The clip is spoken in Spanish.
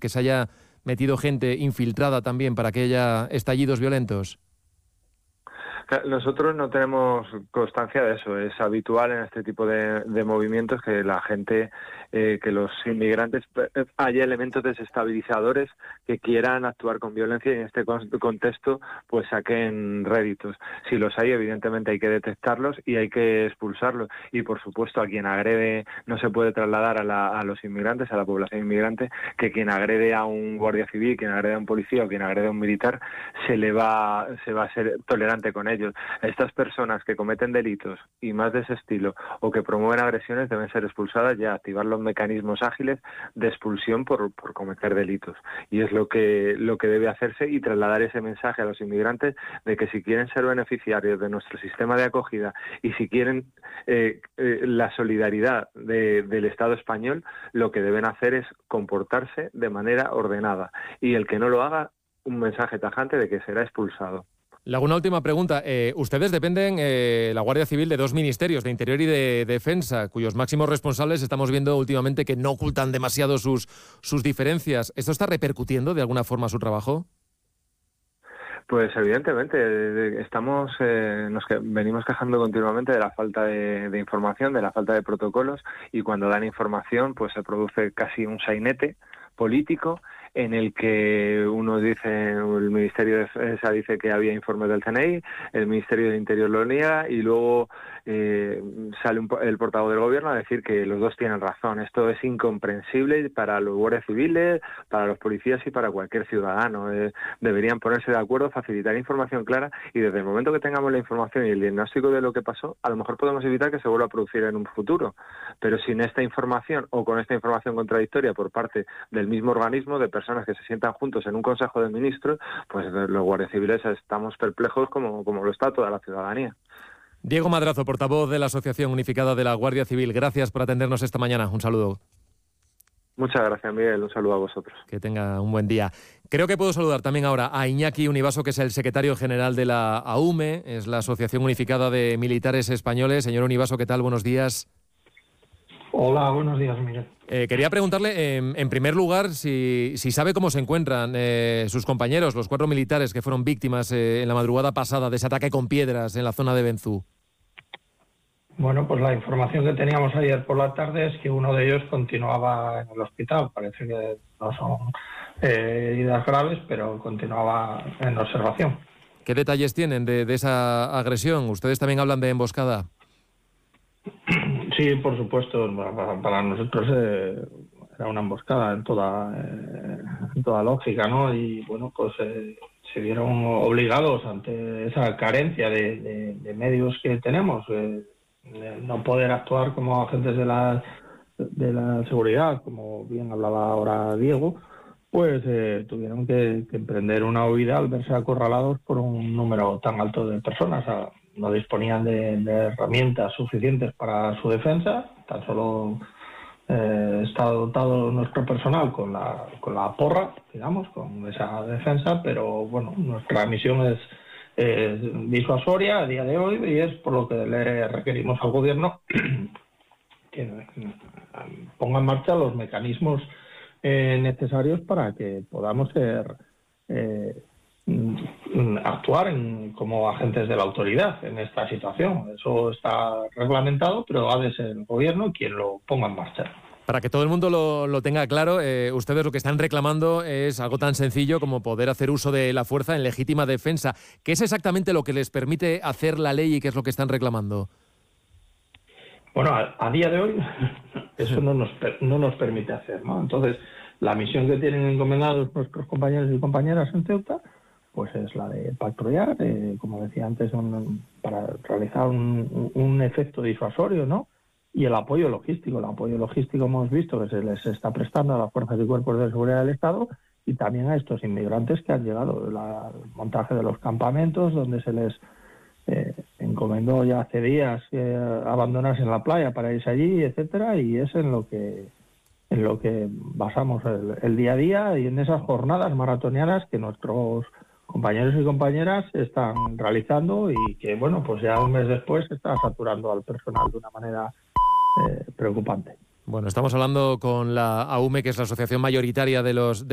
que se haya metido gente infiltrada también para que haya estallidos violentos? Nosotros no tenemos constancia de eso. Es habitual en este tipo de movimientos que la gente, que los inmigrantes, haya elementos desestabilizadores que quieran actuar con violencia y en este contexto pues saquen réditos. Si los hay, evidentemente hay que detectarlos y hay que expulsarlos. Y por supuesto a quien agrede no se puede trasladar a los inmigrantes, a la población inmigrante, que quien agrede a un guardia civil, quien agrede a un policía o quien agrede a un militar, se va a ser tolerante con ellos. Estas personas que cometen delitos y más de ese estilo o que promueven agresiones deben ser expulsadas, ya activar los mecanismos ágiles de expulsión por cometer delitos. Y es lo que debe hacerse, y trasladar ese mensaje a los inmigrantes de que si quieren ser beneficiarios de nuestro sistema de acogida y si quieren la solidaridad del Estado español, lo que deben hacer es comportarse de manera ordenada. Y el que no lo haga, un mensaje tajante de que será expulsado. Le hago una última pregunta. Ustedes dependen, la Guardia Civil, de dos ministerios, de Interior y de Defensa, cuyos máximos responsables estamos viendo últimamente que no ocultan demasiado sus diferencias. ¿Esto está repercutiendo de alguna forma su trabajo? Pues evidentemente venimos quejando continuamente de la falta de información, de la falta de protocolos, y cuando dan información pues se produce casi un sainete político en el que uno dice, el Ministerio de Defensa dice que había informes del CNI, el Ministerio de Interior lo niega y luego sale el portavoz del gobierno a decir que los dos tienen razón. Esto es incomprensible para los guardias civiles, para los policías y para cualquier ciudadano. Deberían ponerse de acuerdo, facilitar información clara, y desde el momento que tengamos la información y el diagnóstico de lo que pasó, a lo mejor podemos evitar que se vuelva a producir en un futuro. Pero sin esta información o con esta información contradictoria por parte del mismo organismo, de personas que se sientan juntos en un Consejo de Ministros, pues los guardias civiles estamos perplejos como lo está toda la ciudadanía. Diego Madrazo, portavoz de la Asociación Unificada de la Guardia Civil, gracias por atendernos esta mañana. Un saludo. Muchas gracias, Miguel. Un saludo a vosotros. Que tenga un buen día. Creo que puedo saludar también ahora a Iñaki Univaso, que es el secretario general de la AUME, es la Asociación Unificada de Militares Españoles. Señor Univaso, ¿qué tal? Buenos días. Hola, buenos días, Miguel. Quería preguntarle, en primer lugar, si sabe cómo se encuentran sus compañeros, los 4 militares que fueron víctimas en la madrugada pasada de ese ataque con piedras en la zona de Benzú. Bueno, pues la información que teníamos ayer por la tarde es que uno de ellos continuaba en el hospital. Parece que no son heridas graves, pero continuaba en observación. ¿Qué detalles tienen de esa agresión? ¿Ustedes también hablan de emboscada? Sí, por supuesto. Para nosotros era una emboscada en toda lógica, ¿no? Y bueno, pues se vieron obligados ante esa carencia de medios que tenemos, no poder actuar como agentes de la seguridad, como bien hablaba ahora Diego, pues tuvieron que emprender una huida al verse acorralados por un número tan alto de personas. No disponían de herramientas suficientes para su defensa, tan solo está dotado nuestro personal con la porra, digamos, con esa defensa, pero bueno, nuestra misión es disuasoria a día de hoy, y es por lo que le requerimos al gobierno que ponga en marcha los mecanismos necesarios para que podamos actuar como agentes de la autoridad en esta situación. Eso está reglamentado, pero ha de ser el gobierno quien lo ponga en marcha. Para que todo el mundo lo tenga claro, ustedes lo que están reclamando es algo tan sencillo como poder hacer uso de la fuerza en legítima defensa. ¿Qué es exactamente lo que les permite hacer la ley y qué es lo que están reclamando? Bueno, a día de hoy eso no nos permite hacer, ¿no? Entonces, la misión que tienen encomendados nuestros compañeros y compañeras en Ceuta, pues es la de patrullar, como decía antes, para realizar un efecto disuasorio, ¿no? Y el apoyo logístico. El apoyo logístico hemos visto que se les está prestando a las fuerzas y cuerpos de seguridad del Estado y también a estos inmigrantes que han llegado. El montaje de los campamentos, donde se les encomendó ya hace días abandonarse en la playa para irse allí, etcétera, y es en lo que basamos el día a día y en esas jornadas maratonianas que nuestros compañeros y compañeras están realizando y que, bueno, pues ya un mes después está saturando al personal de una manera preocupante. Bueno, estamos hablando con la AUME, que es la asociación mayoritaria de los